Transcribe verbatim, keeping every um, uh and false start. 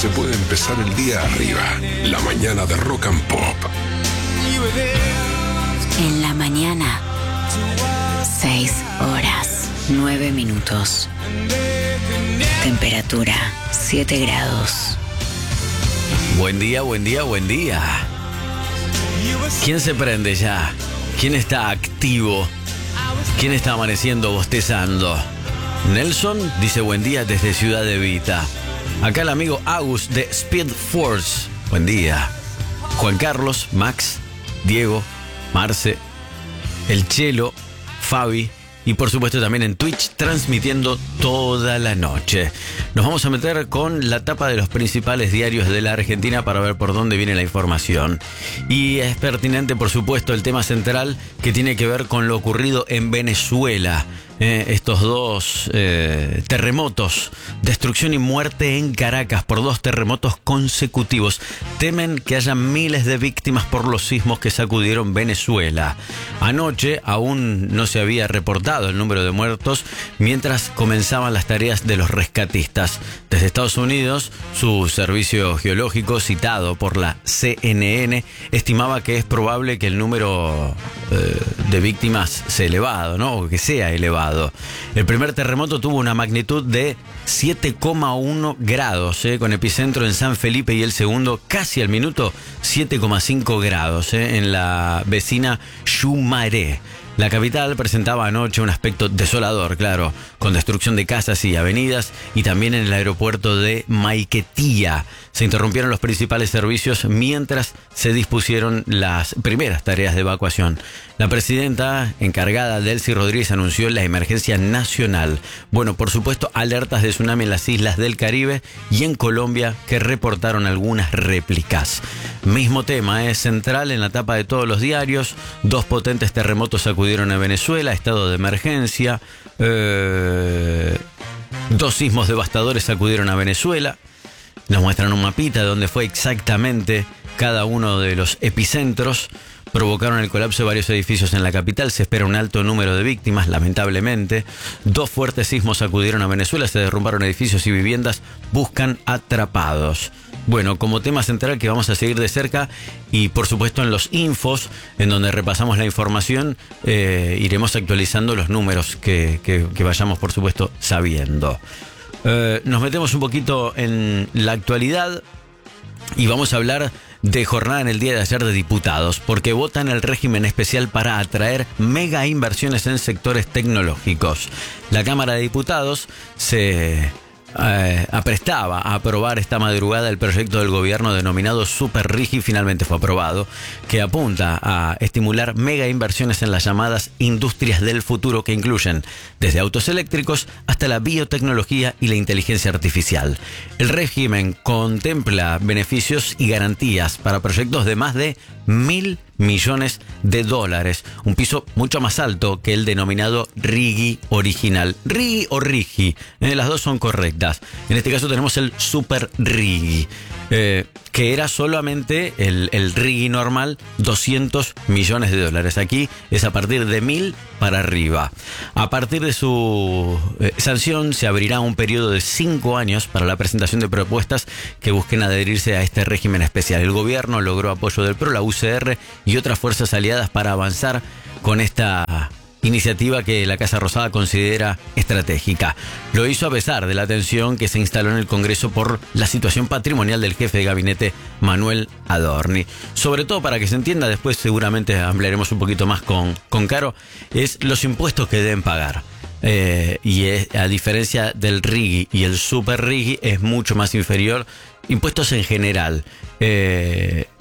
se puede empezar el día arriba. La mañana de Rock and Pop. En la mañana, seis horas, nueve minutos. Temperatura, siete grados. Buen día, buen día, buen día. ¿Quién se prende ya? ¿Quién está activo? ¿Quién está amaneciendo, bostezando? Nelson dice buen día desde Ciudad Evita. Acá el amigo Agus de Speed Force. Buen día. Juan Carlos, Max, Diego, Marce, el Chelo, Fabi y por supuesto también en Twitch transmitiendo toda la noche. Nos vamos a meter con la tapa de los principales diarios de la Argentina para ver por dónde viene la información. Y es pertinente, por supuesto, el tema central que tiene que ver con lo ocurrido en Venezuela. Eh, estos dos eh, terremotos, destrucción y muerte en Caracas por dos terremotos consecutivos. Temen que haya miles de víctimas por los sismos que sacudieron Venezuela. Anoche aún no se había reportado el número de muertos mientras comenzaban las tareas de los rescatistas. Desde Estados Unidos, su servicio geológico, citado por la C N N, estimaba que es probable que el número eh, de víctimas sea elevado, ¿no? O que sea elevado. El primer terremoto tuvo una magnitud de siete coma uno grados, eh, con epicentro en San Felipe, y el segundo, casi al minuto, siete coma cinco grados, eh, en la vecina Chumaré. La capital presentaba anoche un aspecto desolador, claro, con destrucción de casas y avenidas, y también en el aeropuerto de Maiquetía. Se interrumpieron los principales servicios mientras se dispusieron las primeras tareas de evacuación. La presidenta encargada, Delcy Rodríguez, anunció la emergencia nacional. Bueno, por supuesto, alertas de tsunami en las islas del Caribe y en Colombia, que reportaron algunas réplicas. Mismo tema, es central en la tapa de todos los diarios. Dos potentes terremotos sacudieron a Venezuela, estado de emergencia. Eh, dos sismos devastadores sacudieron a Venezuela. Nos muestran un mapita de donde fue exactamente cada uno de los epicentros. Provocaron el colapso de varios edificios en la capital. Se espera un alto número de víctimas, lamentablemente. Dos fuertes sismos sacudieron a Venezuela. Se derrumbaron edificios y viviendas. Buscan atrapados. Bueno, como tema central que vamos a seguir de cerca, y por supuesto en los infos, en donde repasamos la información, eh, iremos actualizando los números que, que, que vayamos, por supuesto, sabiendo. Eh, nos metemos un poquito en la actualidad y vamos a hablar de jornada en el día de ayer de diputados, porque votan el régimen especial para atraer mega inversiones en sectores tecnológicos. La Cámara de Diputados se eh, aprestaba a aprobar esta madrugada el proyecto del gobierno denominado Super Rigi, finalmente fue aprobado, que apunta a estimular mega inversiones en las llamadas industrias del futuro, que incluyen desde autos eléctricos hasta la biotecnología y la inteligencia artificial. El régimen contempla beneficios y garantías para proyectos de más de mil millones de dólares, un piso mucho más alto que el denominado Rigi original. Rigi o Rigi, eh, las dos son correctas. En este caso tenemos el Super Rigi, eh, que era solamente el, el Rigi normal, doscientos millones de dólares. Aquí es a partir de mil para arriba. A partir de su eh, sanción se abrirá un periodo de cinco años para la presentación de propuestas que busquen adherirse a este régimen especial. El gobierno logró apoyo del P R O, la U C R y otras fuerzas aliadas para avanzar con esta iniciativa que la Casa Rosada considera estratégica. Lo hizo a pesar de la tensión que se instaló en el Congreso por la situación patrimonial del jefe de gabinete, Manuel Adorni. Sobre todo, para que se entienda, después seguramente ampliaremos un poquito más con, con Caro, es los impuestos que deben pagar. Eh, y es, a diferencia del Rigi y el Super Rigi, es mucho más inferior. Impuestos en general. Eh,